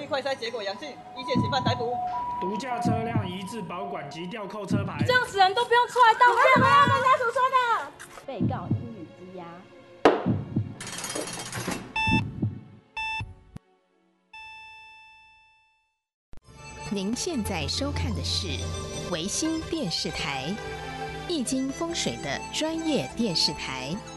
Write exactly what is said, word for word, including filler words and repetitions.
快筛结果阳性，一线嫌犯逮捕。 毒驾车辆移至保管及吊扣车牌。 这样死人都不用出来道歉吗？跟家属说的。被告英语羁押。 您现在收看的是维新电视台，易经风水的专业电视台。